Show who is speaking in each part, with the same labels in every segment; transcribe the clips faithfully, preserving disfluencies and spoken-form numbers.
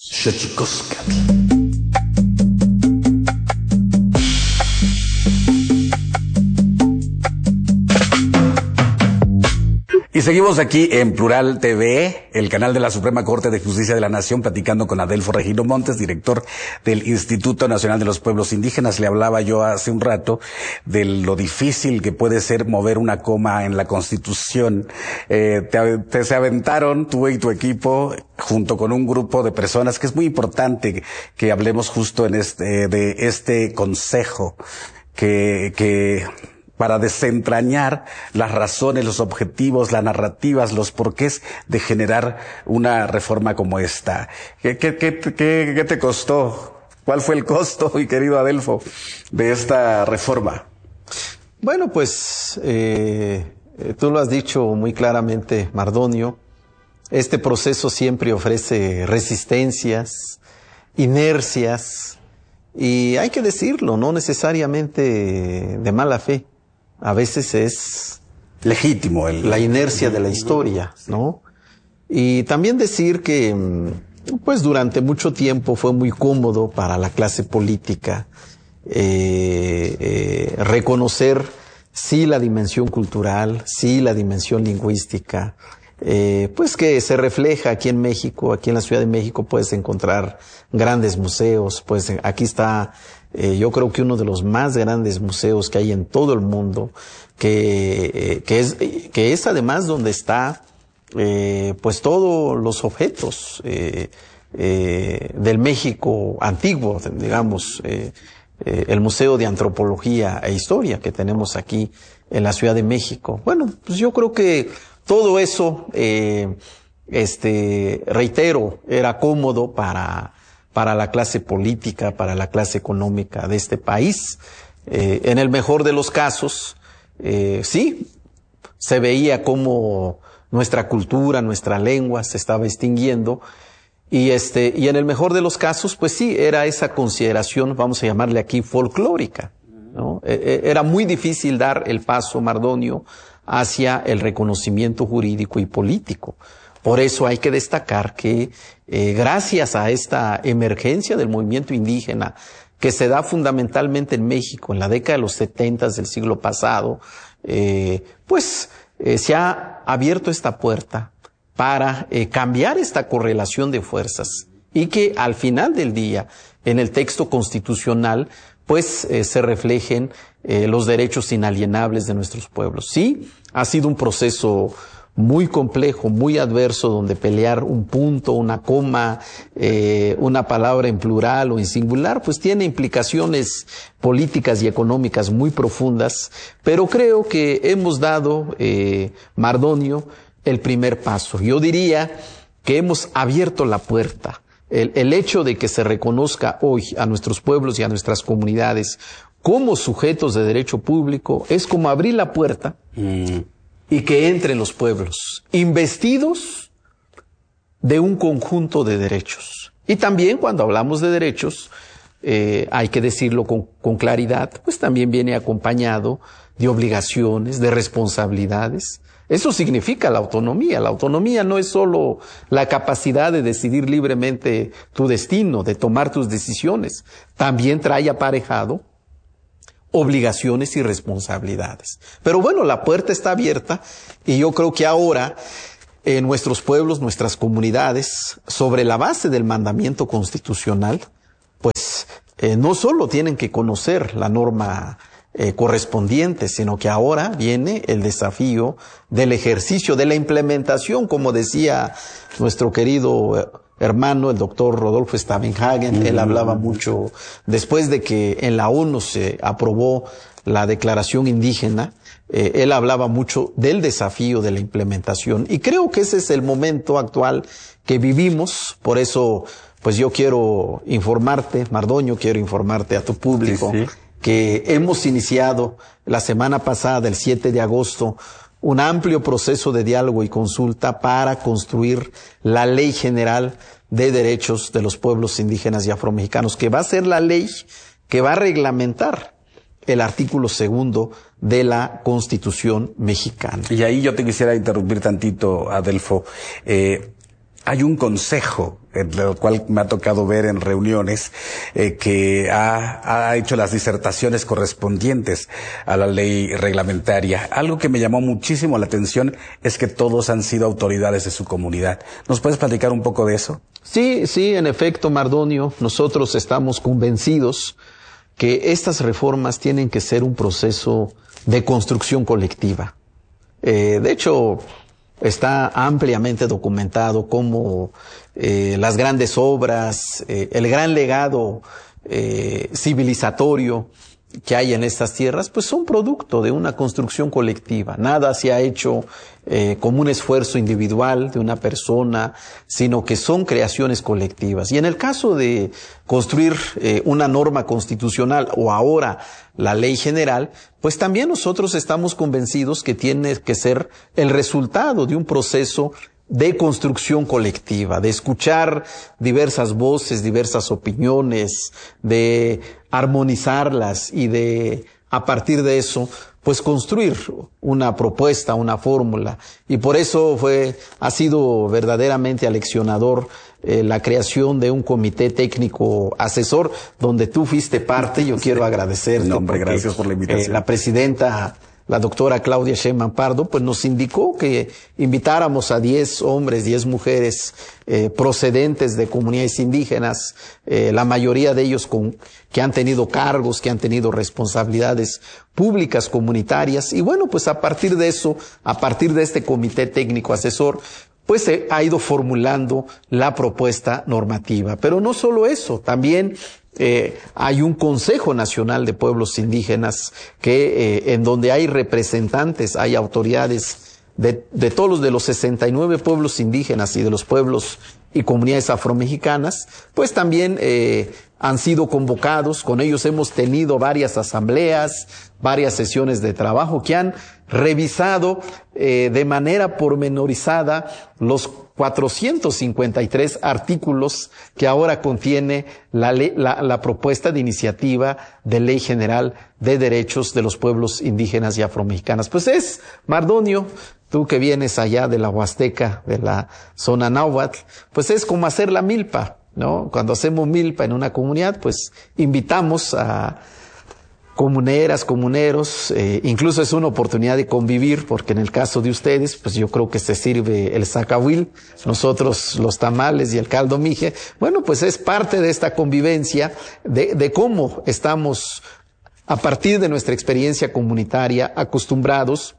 Speaker 1: Xochicóscatl. Y seguimos aquí en Plural T V, el canal de la Suprema Corte de Justicia de la Nación, platicando con Adelfo Regino Montes, director del Instituto Nacional de los Pueblos Indígenas. Le hablaba yo hace un rato de lo difícil que puede ser mover una coma en la Constitución. Eh, te, te se aventaron, tú y tu equipo, junto con un grupo de personas, que es muy importante que, que hablemos justo en este, de este consejo, que, que, para desentrañar las razones, los objetivos, las narrativas, los porqués de generar una reforma como esta. ¿Qué, qué, qué, qué, qué te costó? ¿Cuál fue el costo, mi querido Adelfo, de esta reforma?
Speaker 2: Bueno, pues eh, tú lo has dicho muy claramente, Mardonio. Este proceso siempre ofrece resistencias, inercias, y hay que decirlo, no necesariamente de mala fe. A veces es
Speaker 1: legítimo el...
Speaker 2: la inercia de la historia, ¿no? Y también decir que, pues durante mucho tiempo fue muy cómodo para la clase política eh, eh, reconocer sí la dimensión cultural, sí la dimensión lingüística, eh, pues que se refleja aquí en México. Aquí en la Ciudad de México puedes encontrar grandes museos, pues aquí está... Eh, yo creo que uno de los más grandes museos que hay en todo el mundo, que, eh, que es, que es además donde está, eh, pues todos los objetos, eh, eh, del México antiguo, digamos, eh, eh, el Museo de Antropología e Historia que tenemos aquí en la Ciudad de México. Bueno, pues yo creo que todo eso, eh, este, reitero, era cómodo para, para la clase política, para la clase económica de este país. Eh, en el mejor de los casos, eh, sí, se veía como nuestra cultura, nuestra lengua se estaba extinguiendo, y este, y en el mejor de los casos, pues sí, era esa consideración, vamos a llamarle aquí folclórica, ¿no? Eh, era muy difícil dar el paso, Mardonio, hacia el reconocimiento jurídico y político. Por eso hay que destacar que eh, gracias a esta emergencia del movimiento indígena que se da fundamentalmente en México en la década de los setentas del siglo pasado, eh, pues eh, se ha abierto esta puerta para eh, cambiar esta correlación de fuerzas y que al final del día en el texto constitucional pues eh, se reflejen eh, los derechos inalienables de nuestros pueblos. Sí, ha sido un proceso muy complejo, muy adverso, donde pelear un punto, una coma, eh, una palabra en plural o en singular, pues tiene implicaciones políticas y económicas muy profundas, pero creo que hemos dado, eh, Mardonio, el primer paso. Yo diría que hemos abierto la puerta. El, el hecho de que se reconozca hoy a nuestros pueblos y a nuestras comunidades como sujetos de derecho público es como abrir la puerta mm. y que entren los pueblos investidos de un conjunto de derechos. Y también cuando hablamos de derechos, eh, hay que decirlo con, con claridad, pues también viene acompañado de obligaciones, de responsabilidades. Eso significa la autonomía. La autonomía no es solo la capacidad de decidir libremente tu destino, de tomar tus decisiones. También trae aparejado obligaciones y responsabilidades. Pero bueno, la puerta está abierta y yo creo que ahora en eh, nuestros pueblos, nuestras comunidades, sobre la base del mandamiento constitucional, pues eh, no solo tienen que conocer la norma Eh, correspondiente, sino que ahora viene el desafío del ejercicio, de la implementación, como decía nuestro querido hermano, el doctor Rodolfo Stavenhagen. Mm-hmm. Él hablaba mucho, después de que en la ONU se aprobó la Declaración Indígena, eh, él hablaba mucho del desafío de la implementación, y creo que ese es el momento actual que vivimos. Por eso, pues yo quiero informarte, Mardonio, quiero informarte a tu público, sí, sí, que hemos iniciado la semana pasada, el siete de agosto, un amplio proceso de diálogo y consulta para construir la Ley General de Derechos de los Pueblos Indígenas y Afromexicanos, que va a ser la ley que va a reglamentar el artículo segundo de la Constitución mexicana.
Speaker 1: Y ahí yo te quisiera interrumpir tantito, Adelfo. Eh, hay un consejo, en el cual me ha tocado ver en reuniones, eh, que ha, ha hecho las disertaciones correspondientes a la ley reglamentaria. Algo que me llamó muchísimo la atención es que todos han sido autoridades de su comunidad. ¿Nos puedes platicar un poco de eso?
Speaker 2: Sí, sí, en efecto, Mardonio, nosotros estamos convencidos que estas reformas tienen que ser un proceso de construcción colectiva. Eh, de hecho, está ampliamente documentado cómo eh, las grandes obras, eh, el gran legado eh, civilizatorio que hay en estas tierras, pues son producto de una construcción colectiva. Nada se ha hecho eh, como un esfuerzo individual de una persona, sino que son creaciones colectivas. Y en el caso de construir eh, una norma constitucional o ahora la ley general, pues también nosotros estamos convencidos que tiene que ser el resultado de un proceso de construcción colectiva, de escuchar diversas voces, diversas opiniones, de armonizarlas y de, a partir de eso, pues construir una propuesta, una fórmula. Y por eso fue, ha sido verdaderamente aleccionador eh, la creación de un comité técnico asesor, donde tú fuiste parte. Yo quiero agradecerte.
Speaker 1: No, hombre,
Speaker 2: porque,
Speaker 1: gracias por la invitación.
Speaker 2: Eh, la presidenta, la doctora Claudia Sheinbaum Pardo, pues nos indicó que invitáramos a diez hombres, diez mujeres eh, procedentes de comunidades indígenas, eh, la mayoría de ellos con, que han tenido cargos, que han tenido responsabilidades públicas comunitarias. Y bueno, pues a partir de eso, a partir de este comité técnico asesor, pues se ha ido formulando la propuesta normativa. Pero no solo eso, también Eh, hay un Consejo Nacional de Pueblos Indígenas que eh, en donde hay representantes, hay autoridades de, de todos los de los sesenta y nueve pueblos indígenas y de los pueblos y comunidades afromexicanas, pues también eh, han sido convocados. Con ellos hemos tenido varias asambleas, varias sesiones de trabajo que han revisado eh, de manera pormenorizada los cuatrocientos cincuenta y tres artículos que ahora contiene la, ley, la, la propuesta de iniciativa de Ley General de Derechos de los Pueblos Indígenas y Afromexicanas. Pues es, Mardonio, tú que vienes allá de la Huasteca, de la zona náhuatl, pues es como hacer la milpa, ¿no? Cuando hacemos milpa en una comunidad, pues invitamos a comuneras, comuneros, eh, incluso es una oportunidad de convivir, porque en el caso de ustedes, pues yo creo que se sirve el zacahuil, nosotros los tamales y el caldo mije. Bueno, pues es parte de esta convivencia, de, de cómo estamos, a partir de nuestra experiencia comunitaria, acostumbrados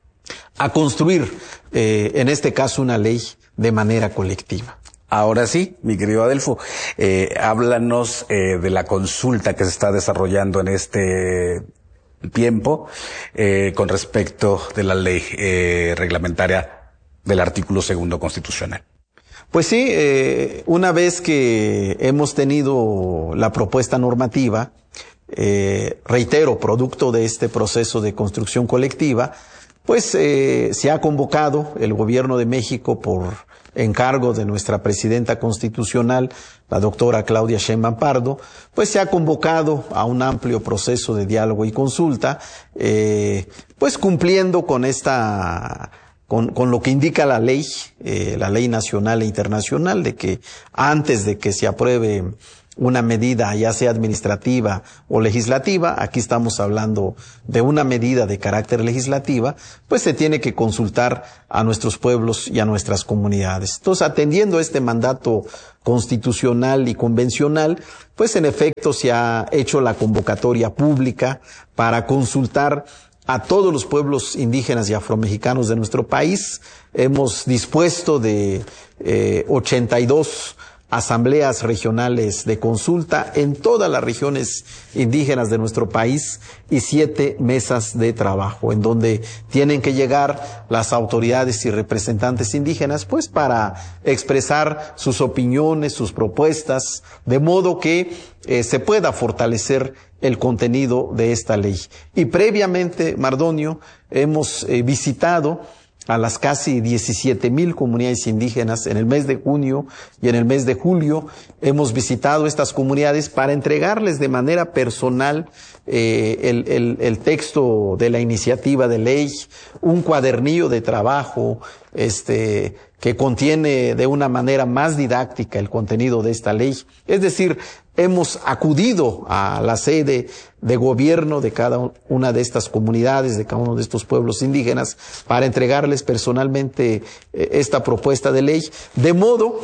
Speaker 2: a construir, eh, en este caso, una ley de manera colectiva.
Speaker 1: Ahora sí, mi querido Adelfo, eh, háblanos eh, de la consulta que se está desarrollando en este tiempo eh, con respecto de la ley eh, reglamentaria del artículo segundo constitucional.
Speaker 2: Pues sí, eh, una vez que hemos tenido la propuesta normativa, eh, reitero, producto de este proceso de construcción colectiva, pues eh, se ha convocado el Gobierno de México por encargo de nuestra presidenta constitucional, la doctora Claudia Sheinbaum Pardo, pues se ha convocado a un amplio proceso de diálogo y consulta, eh, pues cumpliendo con esta, con, con lo que indica la ley, eh, la ley nacional e internacional, de que antes de que se apruebe una medida, ya sea administrativa o legislativa, aquí estamos hablando de una medida de carácter legislativa, pues se tiene que consultar a nuestros pueblos y a nuestras comunidades. Entonces, atendiendo a este mandato constitucional y convencional, pues en efecto se ha hecho la convocatoria pública para consultar a todos los pueblos indígenas y afromexicanos de nuestro país. Hemos dispuesto de eh, ochenta y dos asambleas regionales de consulta en todas las regiones indígenas de nuestro país y siete mesas de trabajo en donde tienen que llegar las autoridades y representantes indígenas pues para expresar sus opiniones, sus propuestas, de modo que eh, se pueda fortalecer el contenido de esta ley. Y previamente, Mardonio, hemos eh, visitado a las casi diecisiete mil comunidades indígenas en el mes de junio y en el mes de julio. Hemos visitado estas comunidades para entregarles de manera personal eh, el, el, el texto de la iniciativa de ley, un cuadernillo de trabajo, este, que contiene de una manera más didáctica el contenido de esta ley. Es decir, hemos acudido a la sede de gobierno de cada una de estas comunidades, de cada uno de estos pueblos indígenas, para entregarles personalmente eh, esta propuesta de ley, de modo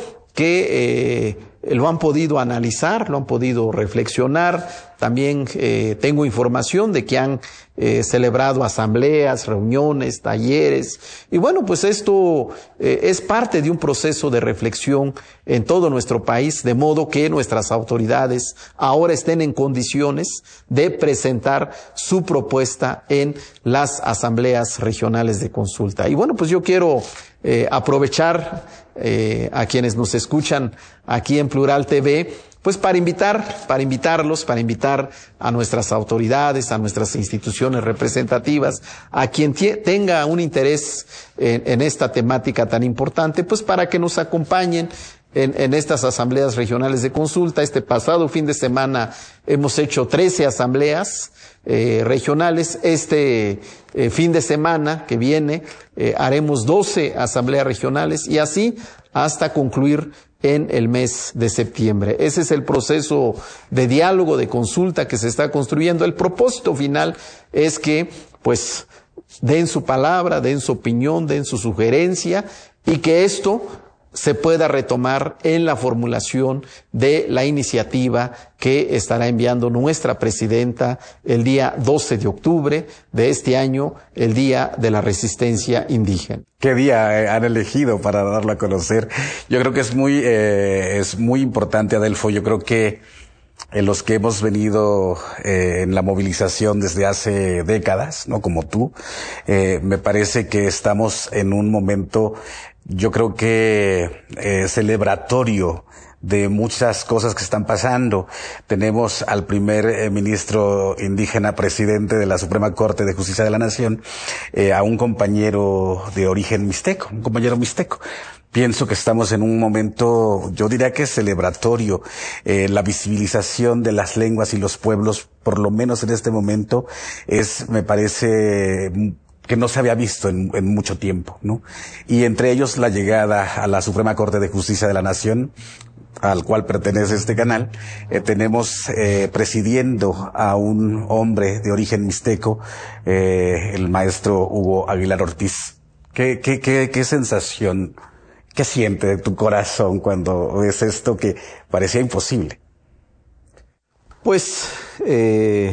Speaker 2: que eh, lo han podido analizar, lo han podido reflexionar. También eh, tengo información de que han eh, celebrado asambleas, reuniones, talleres. Y bueno, pues esto eh, es parte de un proceso de reflexión en todo nuestro país, de modo que nuestras autoridades ahora estén en condiciones de presentar su propuesta en las asambleas regionales de consulta. Y bueno, pues yo quiero eh, aprovechar eh, a quienes nos escuchan aquí en Plural T V, pues para invitar, para invitarlos, para invitar a nuestras autoridades, a nuestras instituciones representativas, a quien tenga un interés en, en esta temática tan importante, pues para que nos acompañen en, en estas asambleas regionales de consulta. Este pasado fin de semana hemos hecho trece asambleas eh, regionales. Este eh, fin de semana que viene eh, haremos doce asambleas regionales y así hasta concluir en el mes de septiembre. Ese es el proceso de diálogo, de consulta que se está construyendo. El propósito final es que, pues, den su palabra, den su opinión, den su sugerencia y que esto se pueda retomar en la formulación de la iniciativa que estará enviando nuestra presidenta el día doce de octubre de este año, el Día de la Resistencia Indígena.
Speaker 1: ¿Qué día han elegido para darlo a conocer? Yo creo que es muy, eh, es muy importante, Adelfo. Yo creo que en los que hemos venido eh, en la movilización desde hace décadas, ¿no? Como tú, eh, me parece que estamos en un momento, yo creo que eh, celebratorio de muchas cosas que están pasando. Tenemos al primer eh, ministro indígena presidente de la Suprema Corte de Justicia de la Nación, eh, a un compañero de origen mixteco, un compañero mixteco. Pienso que estamos en un momento, yo diría que celebratorio, eh, la visibilización de las lenguas y los pueblos, por lo menos en este momento, es, me parece, que no se había visto en, en mucho tiempo, ¿no? Y entre ellos la llegada a la Suprema Corte de Justicia de la Nación, al cual pertenece este canal, eh, tenemos eh, presidiendo a un hombre de origen mixteco, eh, el maestro Hugo Aguilar Ortiz. ¿Qué, qué, qué, qué sensación, qué siente de tu corazón cuando ves esto que parecía imposible?
Speaker 2: Pues, eh,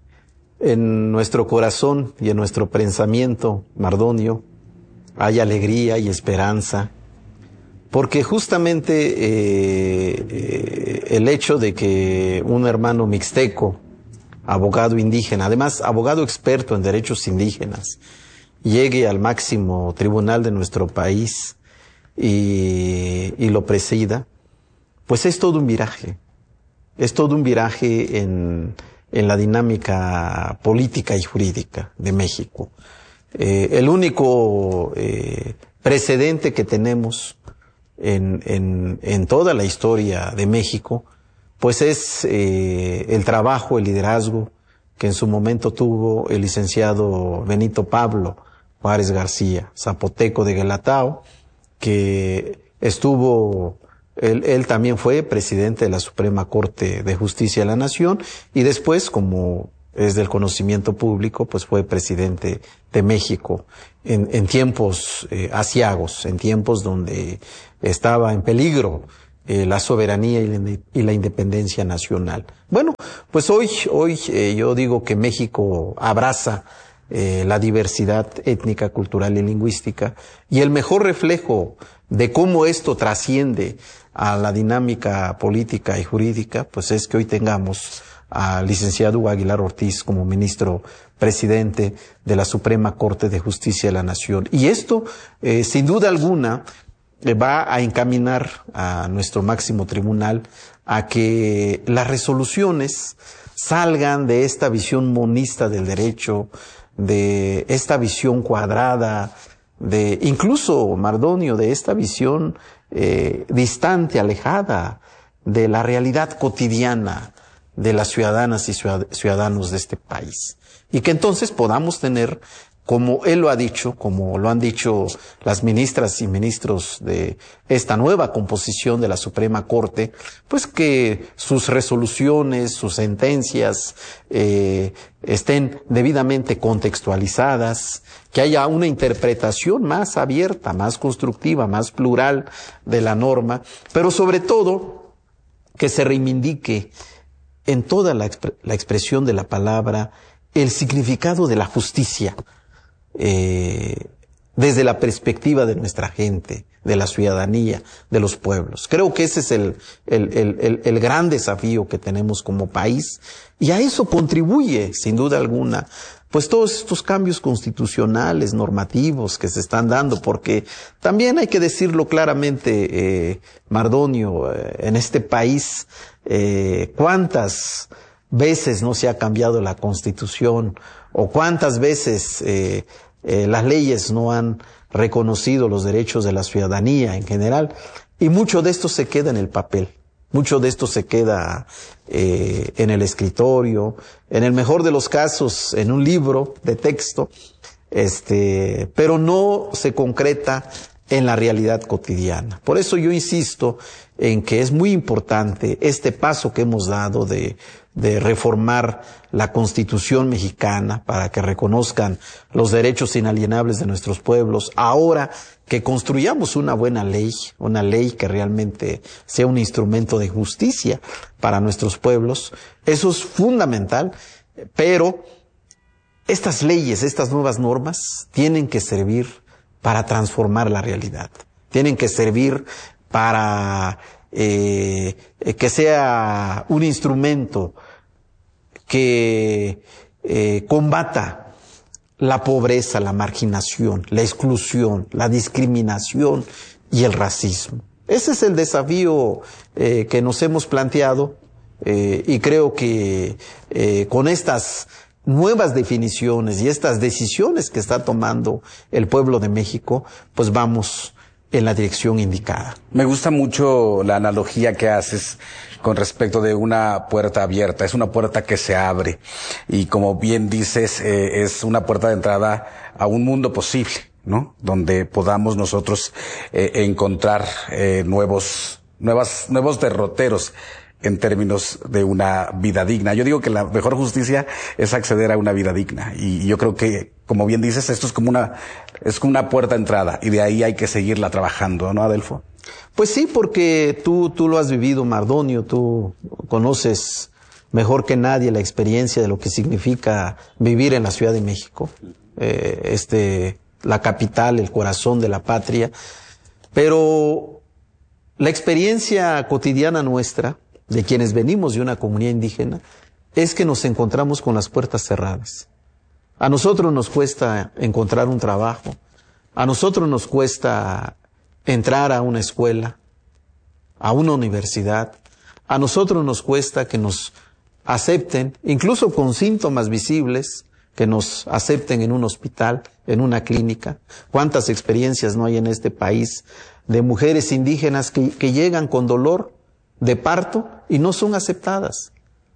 Speaker 2: en nuestro corazón y en nuestro pensamiento, Mardonio, hay alegría y esperanza, porque justamente eh, eh, el hecho de que un hermano mixteco, abogado indígena, además abogado experto en derechos indígenas, llegue al máximo tribunal de nuestro país y, y lo presida, pues es todo un viraje, es todo un viraje en, en la dinámica política y jurídica de México. Eh, el único eh, precedente que tenemos En, en, en toda la historia de México, pues es eh, el trabajo, el liderazgo que en su momento tuvo el licenciado Benito Pablo Juárez García, zapoteco de Guelatao, que estuvo, él, él también fue presidente de la Suprema Corte de Justicia de la Nación y después, como es del conocimiento público, pues fue presidente de México en, en tiempos eh, aciagos, en tiempos donde estaba en peligro eh, la soberanía y la, y la independencia nacional. Bueno, pues hoy, hoy eh, yo digo que México abraza eh, la diversidad étnica, cultural y lingüística, y el mejor reflejo de cómo esto trasciende a la dinámica política y jurídica, pues es que hoy tengamos al licenciado Hugo Aguilar Ortiz como ministro presidente de la Suprema Corte de Justicia de la Nación. Y esto, eh, sin duda alguna, eh, va a encaminar a nuestro máximo tribunal a que las resoluciones salgan de esta visión monista del derecho, de esta visión cuadrada, de incluso, Mardonio, de esta visión eh, distante, alejada de la realidad cotidiana de las ciudadanas y ciudadanos de este país. Y que entonces podamos tener como él lo ha dicho, como lo han dicho las ministras y ministros de esta nueva composición de la Suprema Corte, pues que sus resoluciones, sus sentencias eh, estén debidamente contextualizadas, que haya una interpretación más abierta, más constructiva, más plural de la norma, pero sobre todo que se reivindique en toda la, expre- la expresión de la palabra el significado de la justicia, Eh, desde la perspectiva de nuestra gente, de la ciudadanía, de los pueblos. Creo que ese es el, el, el, el, el gran desafío que tenemos como país, y a eso contribuye, sin duda alguna, pues todos estos cambios constitucionales, normativos que se están dando, porque también hay que decirlo claramente, eh, Mardonio, eh, en este país, eh, cuántas veces no se ha cambiado la Constitución, o cuántas veces eh, eh, las leyes no han reconocido los derechos de la ciudadanía en general, y mucho de esto se queda en el papel, mucho de esto se queda eh, en el escritorio, en el mejor de los casos en un libro de texto, este, pero no se concreta en la realidad cotidiana. Por eso yo insisto en que es muy importante este paso que hemos dado de, de reformar la Constitución mexicana para que reconozcan los derechos inalienables de nuestros pueblos. Ahora que construyamos una buena ley, una ley que realmente sea un instrumento de justicia para nuestros pueblos, eso es fundamental, pero estas leyes, estas nuevas normas tienen que servir para transformar la realidad. Tienen que servir para eh, que sea un instrumento que eh, combata la pobreza, la marginación, la exclusión, la discriminación y el racismo. Ese es el desafío eh, que nos hemos planteado eh, y creo que eh, con estas nuevas definiciones y estas decisiones que está tomando el pueblo de México, pues vamos en la dirección indicada.
Speaker 1: Me gusta mucho la analogía que haces con respecto de una puerta abierta. Es una puerta que se abre y, como bien dices, eh, es una puerta de entrada a un mundo posible, ¿no? Donde podamos nosotros eh, encontrar eh, nuevos, nuevas, nuevos derroteros en términos de una vida digna. Yo digo que la mejor justicia es acceder a una vida digna, y yo creo que, como bien dices, esto es como una, es como una puerta de entrada, y de ahí hay que seguirla trabajando, ¿no, Adelfo?
Speaker 2: Pues sí, porque tú, tú lo has vivido, Mardonio, tú conoces mejor que nadie la experiencia de lo que significa vivir en la Ciudad de México, eh, este, la capital, el corazón de la patria, pero la experiencia cotidiana nuestra, de quienes venimos de una comunidad indígena, es que nos encontramos con las puertas cerradas. A nosotros nos cuesta encontrar un trabajo, a nosotros nos cuesta entrar a una escuela, a una universidad, a nosotros nos cuesta que nos acepten, incluso con síntomas visibles, que nos acepten en un hospital, en una clínica. ¿Cuántas experiencias no hay en este país de mujeres indígenas que, que llegan con dolor de parto y no son aceptadas?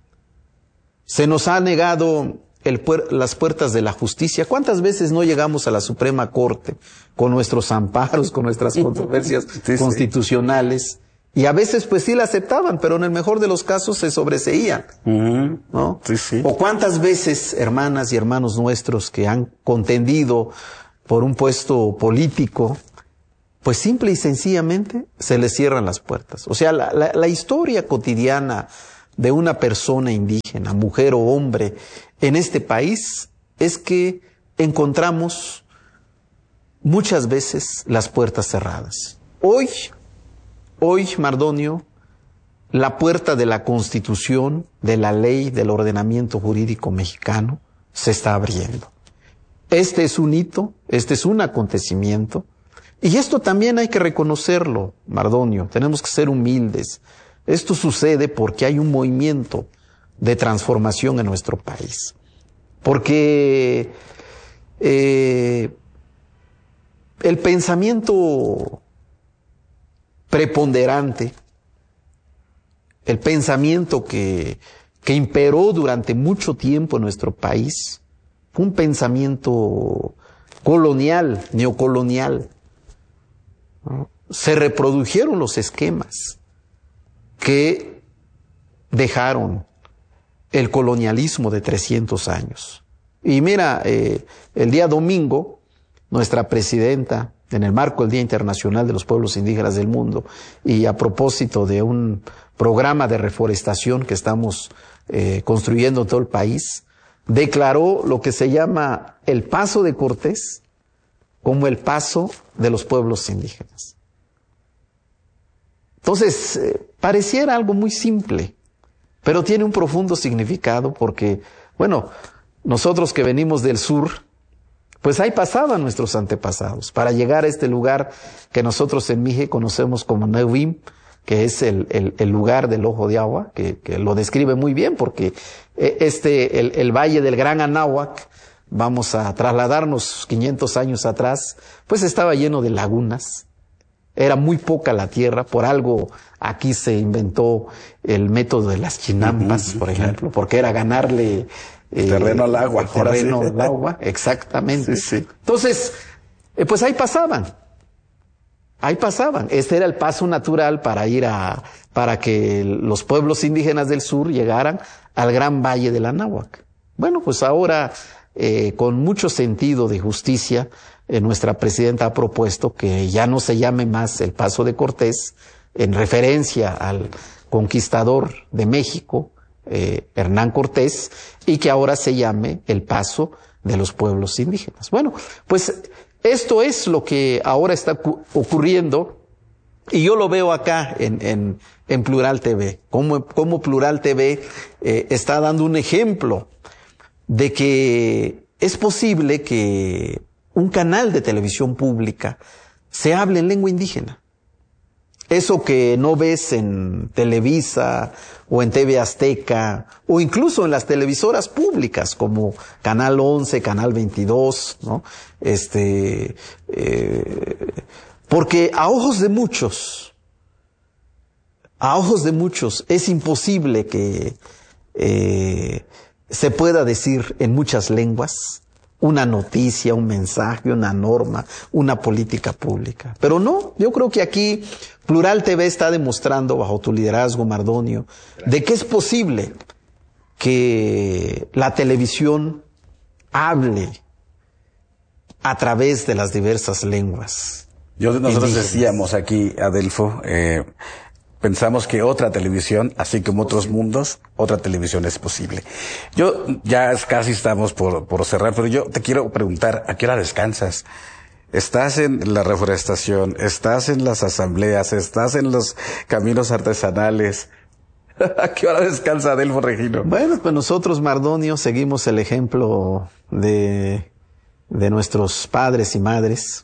Speaker 2: Se nos ha negado el puer- las puertas de la justicia. ¿Cuántas veces no llegamos a la Suprema Corte con nuestros amparos, con nuestras controversias
Speaker 1: sí,
Speaker 2: constitucionales? Sí. Y a veces pues sí la aceptaban, pero en el mejor de los casos se sobreseían, uh-huh. ¿no?
Speaker 1: Sí, sí.
Speaker 2: O cuántas veces hermanas y hermanos nuestros que han contendido por un puesto político, pues simple y sencillamente se les cierran las puertas. O sea, la, la, la historia cotidiana de una persona indígena, mujer o hombre, en este país es que encontramos muchas veces las puertas cerradas. Hoy, hoy, Mardonio, la puerta de la Constitución, de la ley, del ordenamiento jurídico mexicano se está abriendo. Este es un hito, este es un acontecimiento. Y esto también hay que reconocerlo, Mardonio, tenemos que ser humildes. Esto sucede porque hay un movimiento de transformación en nuestro país. Porque eh, el pensamiento preponderante, el pensamiento que, que imperó durante mucho tiempo en nuestro país, fue un pensamiento colonial, neocolonial. ¿No? Se reprodujeron los esquemas que dejaron el colonialismo de trescientos años. Y mira, eh, el día domingo, nuestra presidenta, en el marco del Día Internacional de los Pueblos Indígenas del Mundo, y a propósito de un programa de reforestación que estamos eh, construyendo en todo el país, declaró lo que se llama el paso de Cortés como el paso de los pueblos indígenas. Entonces, eh, pareciera algo muy simple, pero tiene un profundo significado porque, bueno, nosotros que venimos del sur, pues ahí pasaban nuestros antepasados para llegar a este lugar que nosotros en Mije conocemos como Neuwim, que es el, el, el lugar del ojo de agua, que, que lo describe muy bien porque este, el, el valle del Gran Anáhuac, vamos a trasladarnos quinientos años atrás, pues estaba lleno de lagunas, era muy poca la tierra, por algo aquí se inventó el método de las chinampas, uh-huh, por ejemplo, claro. Porque era ganarle
Speaker 1: Eh, terreno al agua.
Speaker 2: Terreno al agua, exactamente. Sí, sí. Entonces, eh, pues ahí pasaban. Ahí pasaban. Este era el paso natural para ir a, para que los pueblos indígenas del sur llegaran al gran valle del Anáhuac. Bueno, pues ahora, eh, con mucho sentido de justicia, eh, nuestra presidenta ha propuesto que ya no se llame más el Paso de Cortés, en referencia al conquistador de México, Eh, Hernán Cortés, y que ahora se llame el Paso de los Pueblos Indígenas. Bueno, pues esto es lo que ahora está ocurriendo, y yo lo veo acá en, en, en Plural T V, como, como Plural T V eh, está dando un ejemplo de que es posible que un canal de televisión pública se hable en lengua indígena. Eso que no ves en Televisa o en T V Azteca o incluso en las televisoras públicas como Canal once, Canal veintidós, ¿no? Este, eh, porque a ojos de muchos, a ojos de muchos es imposible que eh, se pueda decir en muchas lenguas una noticia, un mensaje, una norma, una política pública. Pero no, yo creo que aquí Plural T V está demostrando, bajo tu liderazgo, Mardonio, de que es posible que la televisión hable a través de las diversas lenguas.
Speaker 1: Yo, nosotros indígenas. Decíamos aquí, Adelfo, eh, pensamos que otra televisión, así como otros mundos, otra televisión es posible. Yo, ya casi estamos por, por cerrar, pero yo te quiero preguntar, ¿a qué hora descansas? Estás en la reforestación, estás en las asambleas, estás en los caminos artesanales. ¿A qué hora descansa Adelfo Regino?
Speaker 2: Bueno, pues nosotros, Mardonio, seguimos el ejemplo de, de nuestros padres y madres,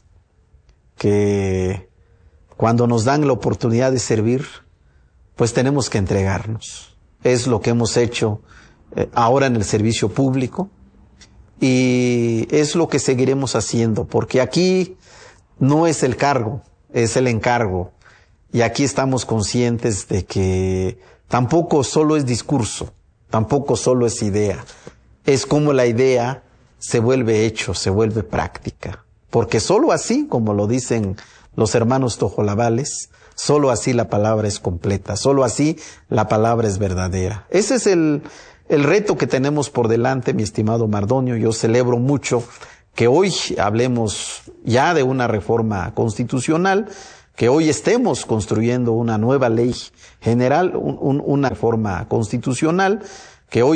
Speaker 2: que cuando nos dan la oportunidad de servir, pues tenemos que entregarnos. Es lo que hemos hecho eh, ahora en el servicio público y es lo que seguiremos haciendo, porque aquí no es el cargo, es el encargo. Y aquí estamos conscientes de que tampoco solo es discurso, tampoco solo es idea. Es como la idea se vuelve hecho, se vuelve práctica. Porque solo así, como lo dicen los hermanos tojolabales, solo así la palabra es completa, solo así la palabra es verdadera. Ese es el, el reto que tenemos por delante, mi estimado Mardonio. Yo celebro mucho que hoy hablemos ya de una reforma constitucional, que hoy estemos construyendo una nueva ley general, un, un, una reforma constitucional, que hoy